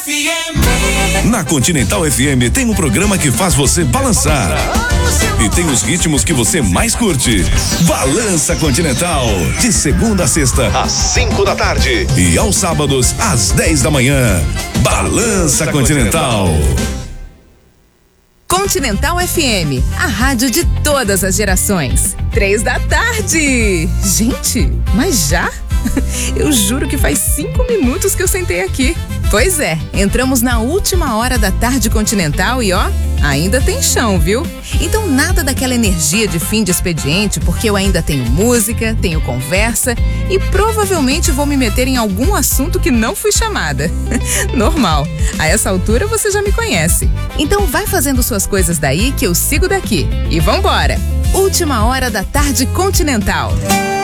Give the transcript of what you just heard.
Na Continental FM tem um programa que faz você balançar. E tem os ritmos que você mais curte. Balança Continental. De segunda a sexta, às 5 da tarde. E aos sábados, às 10 da manhã. Balança Continental. Continental FM, a rádio de todas as gerações. 3 da tarde. Gente, mas já? Eu juro que faz 5 minutos que eu sentei aqui. Pois é, entramos na última hora da tarde continental e ó, ainda tem chão, viu? Então nada daquela energia de fim de expediente, porque eu ainda tenho música, tenho conversa e provavelmente vou me meter em algum assunto que não fui chamada. Normal, a essa altura você já me conhece. Então vai fazendo suas coisas daí que eu sigo daqui. E vambora! Última hora da tarde continental.